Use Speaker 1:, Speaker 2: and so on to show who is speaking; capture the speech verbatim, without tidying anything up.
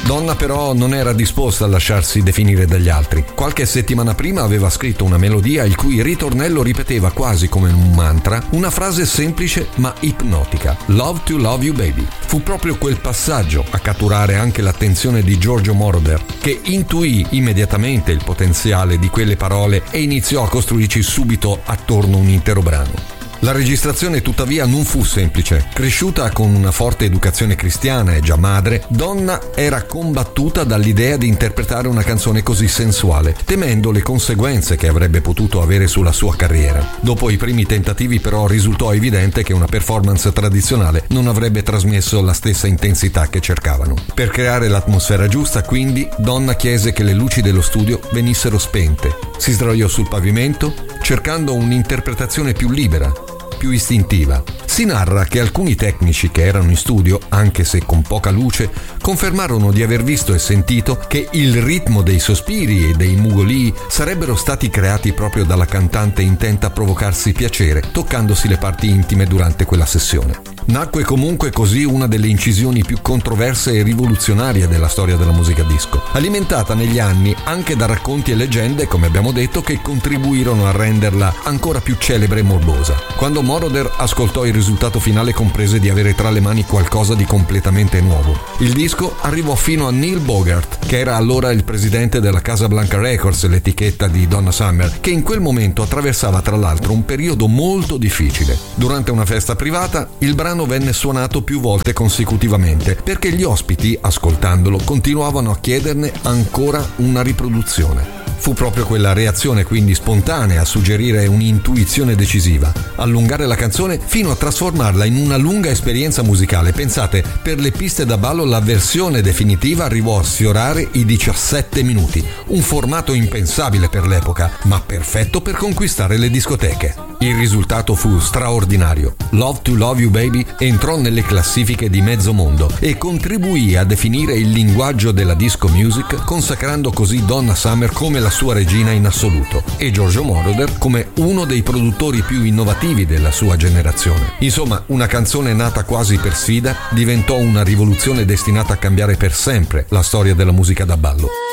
Speaker 1: Donna però non era disposta a lasciarsi definire dagli altri. Qualche settimana prima aveva scritto una melodia il cui ritornello ripeteva quasi come un mantra una frase semplice ma ipnotica: Love to love you baby. Fu proprio quel passaggio a catturare anche l'attenzione di Giorgio Moroder, che intuì immediatamente il potenziale di quelle parole e iniziò a costruirci subito attorno un intero brano. La registrazione tuttavia non fu semplice. Cresciuta con una forte educazione cristiana e già madre, Donna era combattuta dall'idea di interpretare una canzone così sensuale, temendo le conseguenze che avrebbe potuto avere sulla sua carriera. Dopo i primi tentativi però risultò evidente che una performance tradizionale non avrebbe trasmesso la stessa intensità che cercavano. Per creare l'atmosfera giusta, quindi, Donna chiese che le luci dello studio venissero spente. Si sdraiò sul pavimento, cercando un'interpretazione più libera, più istintiva. Si narra che alcuni tecnici che erano in studio, anche se con poca luce, confermarono di aver visto e sentito che il ritmo dei sospiri e dei mugolii sarebbero stati creati proprio dalla cantante intenta a provocarsi piacere, toccandosi le parti intime durante quella sessione. Nacque comunque così una delle incisioni più controverse e rivoluzionarie della storia della musica disco, alimentata negli anni anche da racconti e leggende, come abbiamo detto, che contribuirono a renderla ancora più celebre e morbosa. Quando Moroder ascoltò il risultato finale, comprese di avere tra le mani qualcosa di completamente nuovo. Il disco arrivò fino a Neil Bogart, che era allora il presidente della Casablanca Records, l'etichetta di Donna Summer, che in quel momento attraversava tra l'altro un periodo molto difficile. Durante una festa privata, il brano venne suonato più volte consecutivamente, perché gli ospiti, ascoltandolo, continuavano a chiederne ancora una riproduzione. Fu proprio quella reazione quindi spontanea a suggerire un'intuizione decisiva: allungare la canzone fino a trasformarla in una lunga esperienza musicale. Pensate, per le piste da ballo la versione definitiva arrivò a sfiorare i diciassette minuti, un formato impensabile per l'epoca, ma perfetto per conquistare le discoteche. Il risultato fu straordinario. Love to love you baby entrò nelle classifiche di mezzo mondo e contribuì a definire il linguaggio della disco music, consacrando così Donna Summer come la sua regina in assoluto e Giorgio Moroder come uno dei produttori più innovativi della sua generazione. Insomma, una canzone nata quasi per sfida diventò una rivoluzione destinata a cambiare per sempre la storia della musica da ballo.